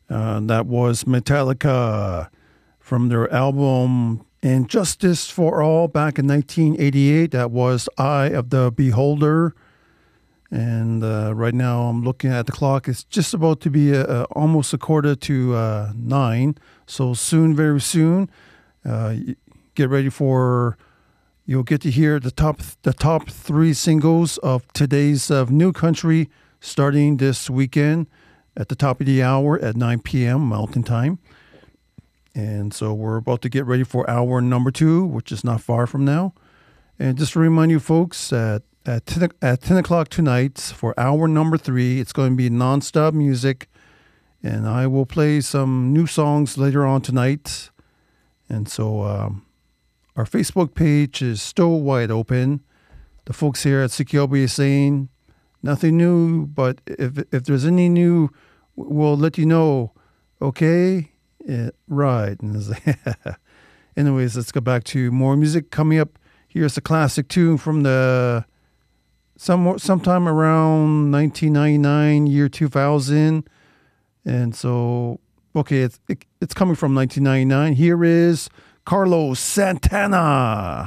That was Metallica from their album Injustice for All back in 1988. That was Eye of the Beholder. And right now I'm looking at the clock. It's just about to be almost a quarter to 9. So soon, very soon, get ready for... You'll get to hear the top 3 singles of today's New Country starting this weekend at the top of the hour at 9 p.m. Mountain Time. And so we're about to get ready for hour number 2, which is not far from now. And just to remind you folks, at 10 o'clock tonight for hour number 3, it's going to be nonstop music. And I will play some new songs later on tonight. And so... our Facebook page is still wide open. The folks here at CKLB are saying nothing new, but if there's any new, we'll let you know. Okay? Yeah, right. Anyways, let's go back to more music. Coming up, here's a classic tune from the sometime around 1999, year 2000. And so, okay, it's coming from 1999. Here is Carlos Santana.